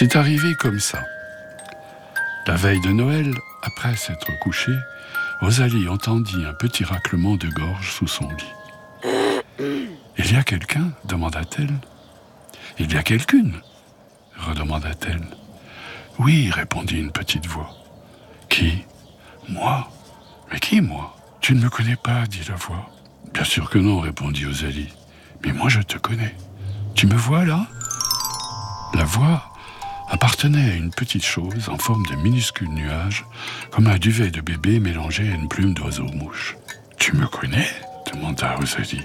C'est arrivé comme ça. La veille de Noël, après s'être couchée, Rosalie entendit un petit raclement de gorge sous son lit. « Il y a quelqu'un » demanda-t-elle. « Il y a quelqu'une » redemanda-t-elle. « Oui » répondit une petite voix. « Qui ?»« Moi. »« Mais qui, moi ?»« Tu ne me connais pas » dit la voix. « Bien sûr que non » répondit Rosalie. « Mais moi je te connais. Tu me vois là ?» La voix appartenait à une petite chose en forme de minuscule nuage, comme un duvet de bébé mélangé à une plume d'oiseau-mouche. « Tu me connais ?» demanda Rosalie.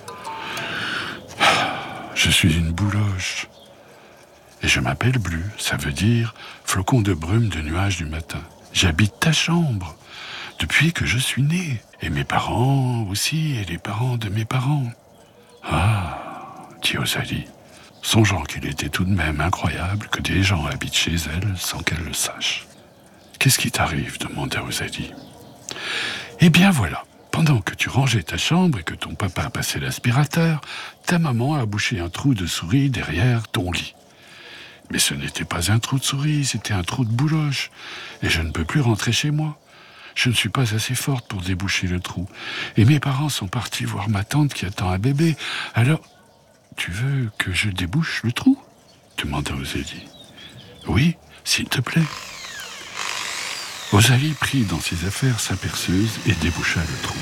« Je suis une bouloche. Et je m'appelle Blu, ça veut dire flocon de brume de nuages du matin. J'habite ta chambre depuis que je suis né. Et mes parents aussi, et les parents de mes parents. » « Ah, dit Rosalie, songeant qu'il était tout de même incroyable que des gens habitent chez elle sans qu'elle le sache. « Qu'est-ce qui t'arrive » demanda Rosalie. « Eh bien voilà, pendant que tu rangeais ta chambre et que ton papa passait l'aspirateur, ta maman a bouché un trou de souris derrière ton lit. Mais ce n'était pas un trou de souris, c'était un trou de bouloche, et je ne peux plus rentrer chez moi. Je ne suis pas assez forte pour déboucher le trou. Et mes parents sont partis voir ma tante qui attend un bébé. Alors, tu veux que je débouche le trou ?» demanda Rosalie. « Oui, s'il te plaît. » Rosalie prit dans ses affaires sa perceuse et déboucha le trou.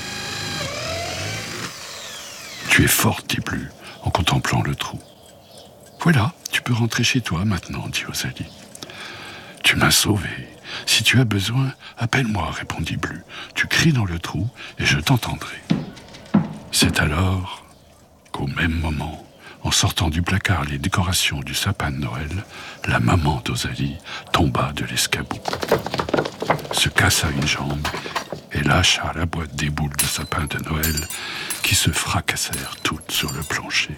« Tu es forte, dit Blu, en contemplant le trou. « Voilà, tu peux rentrer chez toi maintenant, dit Rosalie. « Tu m'as sauvée. Si tu as besoin, appelle-moi, répondit Blu. Tu cries dans le trou et je t'entendrai. » C'est alors qu'au même moment, en sortant du placard les décorations du sapin de Noël, la maman d'Rosalie tomba de l'escabeau, se cassa une jambe et lâcha la boîte des boules de sapin de Noël qui se fracassèrent toutes sur le plancher.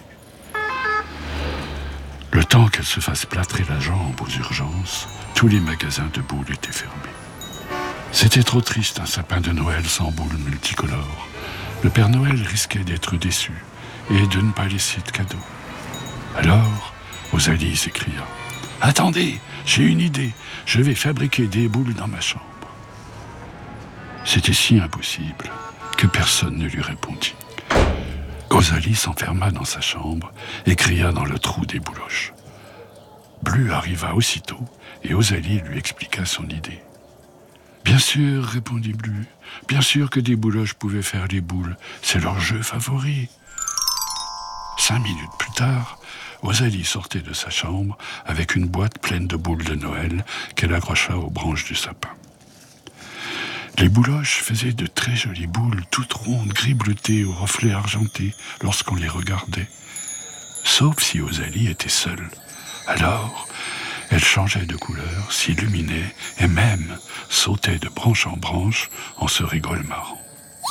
Le temps qu'elle se fasse plâtrer la jambe aux urgences, tous les magasins de boules étaient fermés. C'était trop triste, un sapin de Noël sans boules multicolores. Le Père Noël risquait d'être déçu et de ne pas laisser de cadeau. Alors, Rosalie s'écria « Attendez, j'ai une idée, je vais fabriquer des boules dans ma chambre. » C'était si impossible que personne ne lui répondit. Rosalie s'enferma dans sa chambre et cria dans le trou des bouloches. Blu arriva aussitôt et Rosalie lui expliqua son idée. « Bien sûr, répondit Blu, bien sûr que des bouloches pouvaient faire des boules, c'est leur jeu favori. » 5 minutes plus tard, Rosalie sortait de sa chambre avec une boîte pleine de boules de Noël qu'elle accrocha aux branches du sapin. Les bouloches faisaient de très jolies boules, toutes rondes, gris bleuté aux reflets argentés lorsqu'on les regardait. Sauf si Rosalie était seule. Alors, elle changeait de couleur, s'illuminait et même sautait de branche en branche en se rigole-marrant.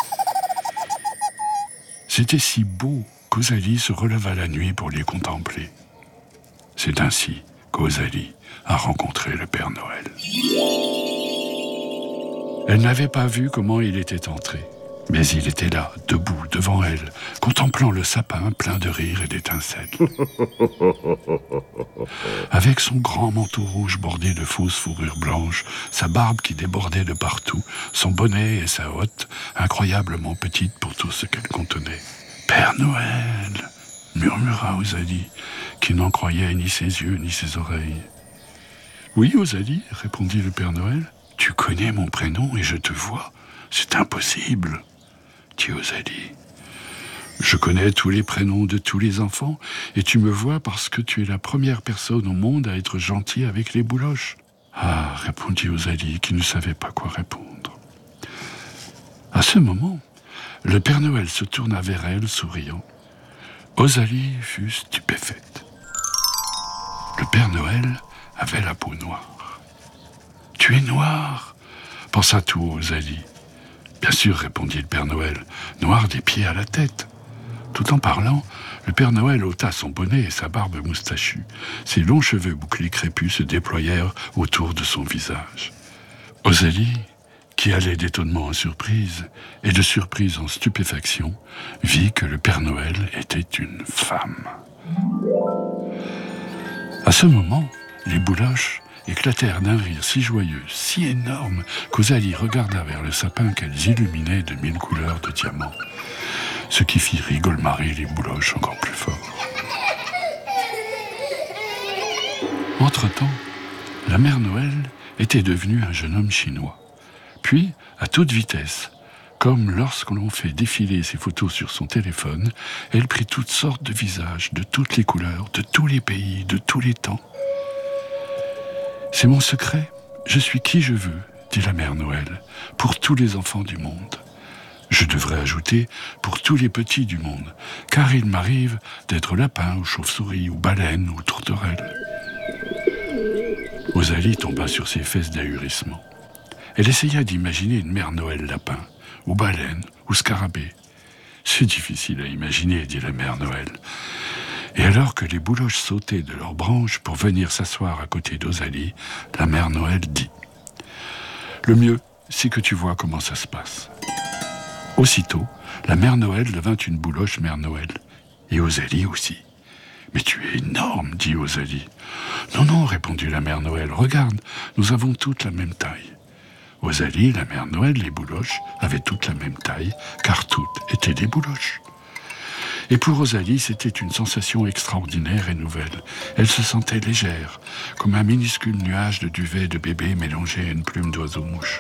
C'était si beau qu'Rosalie se releva la nuit pour les contempler. C'est ainsi qu'Rosalie a rencontré le Père Noël. Elle n'avait pas vu comment il était entré, mais il était là, debout, devant elle, contemplant le sapin plein de rire et d'étincelles. Avec son grand manteau rouge bordé de fausses fourrures blanches, sa barbe qui débordait de partout, son bonnet et sa hotte, incroyablement petite pour tout ce qu'elle contenait. « Père Noël !» murmura Rosalie, qui n'en croyait ni ses yeux ni ses oreilles. « Oui, Rosalie, répondit le Père Noël. « Tu connais mon prénom et je te vois. C'est impossible, dit Rosalie. Je connais tous les prénoms de tous les enfants et tu me vois parce que tu es la première personne au monde à être gentille avec les bouloches. » Ah, répondit Rosalie, qui ne savait pas quoi répondre. À ce moment, le Père Noël se tourna vers elle, souriant. Rosalie fut stupéfaite. Le Père Noël avait la peau noire. « Tu es noir !» pensa tout Rosalie. « Bien sûr, répondit le Père Noël, noir des pieds à la tête. » Tout en parlant, le Père Noël ôta son bonnet et sa barbe moustachue. Ses longs cheveux bouclés crépus se déployèrent autour de son visage. Rosalie, qui allait d'étonnement en surprise et de surprise en stupéfaction, vit que le Père Noël était une femme. À ce moment, Les bouloches éclatèrent d'un rire si joyeux, si énorme, qu'Osalie regarda vers le sapin qu'elles illuminaient de 1000 couleurs de diamants, ce qui fit rigoler les bouloches encore plus fort. Entre-temps, la mère Noël était devenue un jeune homme chinois. Puis, à toute vitesse, comme lorsqu'on l'on fait défiler ses photos sur son téléphone, elle prit toutes sortes de visages, de toutes les couleurs, de tous les pays, de tous les temps. C'est mon secret, je suis qui je veux, dit la mère Noël, pour tous les enfants du monde. Je devrais ajouter pour tous les petits du monde, car il m'arrive d'être lapin ou chauve-souris ou baleine ou tourterelle. Osalie tomba sur ses fesses d'ahurissement. Elle essaya d'imaginer une mère Noël lapin, ou baleine, ou scarabée. C'est difficile à imaginer, dit la mère Noël. Et alors que les bouloches sautaient de leurs branches pour venir s'asseoir à côté d'Osalie, la mère Noël dit « Le mieux, c'est que tu vois comment ça se passe. » Aussitôt, la mère Noël devint une bouloche mère Noël. Et Osalie aussi. « Mais tu es énorme, dit Osalie. »« Non, non, répondit la mère Noël. Regarde, nous avons toutes la même taille. » Osalie, la mère Noël, les bouloches avaient toutes la même taille, car toutes étaient des bouloches. Et pour Osalie, c'était une sensation extraordinaire et nouvelle. Elle se sentait légère, comme un minuscule nuage de duvet de bébé mélangé à une plume d'oiseau-mouche.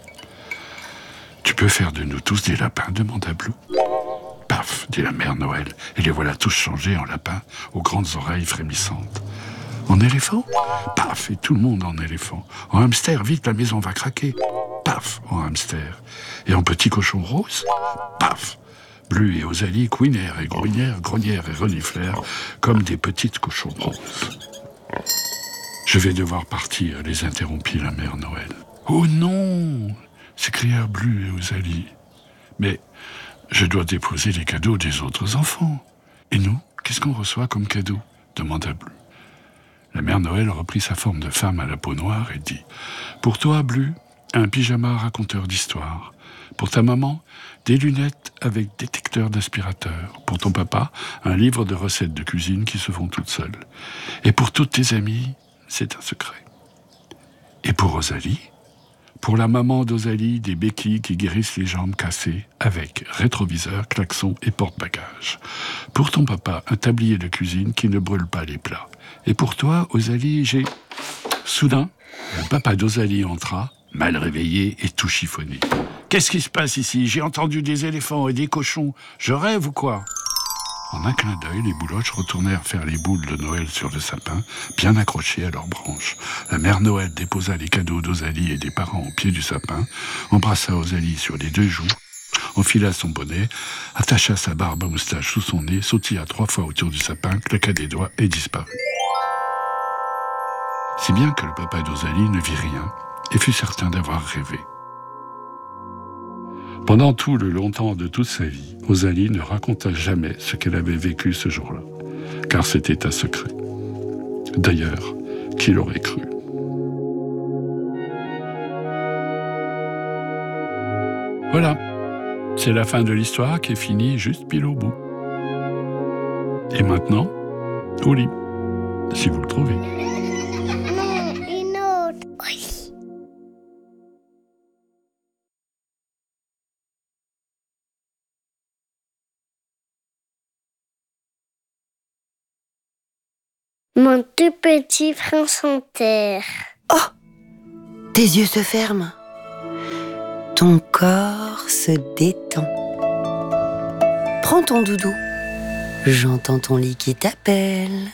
« Tu peux faire de nous tous des lapins ?» demanda Blue. « Paf !» dit la mère Noël, et les voilà tous changés en lapins, aux grandes oreilles frémissantes. « En éléphant ?» Paf ! Et tout le monde en éléphant. « En hamster, vite, la maison va craquer !» Paf ! En hamster. Et en petit cochon rose ? Paf ! Bleu et Osalie couinèrent et grognèrent et reniflèrent comme des petites cochons roses. « Je vais devoir partir, » les interrompit la mère Noël. « Oh non !» s'écrièrent Bleu et Osalie. « Mais je dois déposer les cadeaux des autres enfants. »« Et nous, qu'est-ce qu'on reçoit comme cadeau ?» demanda Bleu. La mère Noël reprit sa forme de femme à la peau noire et dit « Pour toi, Bleu, un pyjama raconteur d'histoire. Pour ta maman, des lunettes avec détecteur d'aspirateur. Pour ton papa, un livre de recettes de cuisine qui se font toutes seules. Et pour toutes tes amies, c'est un secret. Et pour Osalie ? Pour la maman d'Osalie, des béquilles qui guérissent les jambes cassées, avec rétroviseur, klaxon et porte-bagages. Pour ton papa, un tablier de cuisine qui ne brûle pas les plats. Et pour toi, Osalie, j'ai... » Soudain, le papa d'Osalie entra, mal réveillé et tout chiffonné. « Qu'est-ce qui se passe ici ? J'ai entendu des éléphants et des cochons. Je rêve ou quoi ?» En un clin d'œil, les bouloches retournèrent faire les boules de Noël sur le sapin, bien accrochées à leurs branches. La mère Noël déposa les cadeaux d'Osalie et des parents au pied du sapin, embrassa Osalie sur les 2 joues, enfila son bonnet, attacha sa barbe à moustache sous son nez, sautilla 3 fois autour du sapin, claqua des doigts et disparut. Si bien que le papa d'Osalie ne vit rien et fut certain d'avoir rêvé. Pendant tout le long temps de toute sa vie, Osalie ne raconta jamais ce qu'elle avait vécu ce jour-là, car c'était un secret. D'ailleurs, qui l'aurait cru ? Voilà, c'est la fin de l'histoire qui est finie juste pile au bout. Et maintenant, au lit, si vous le trouvez. Non, une autre. Oui. Mon tout petit prince en terre. Oh ! Tes yeux se ferment. Ton corps se détend. Prends ton doudou. J'entends ton lit qui t'appelle.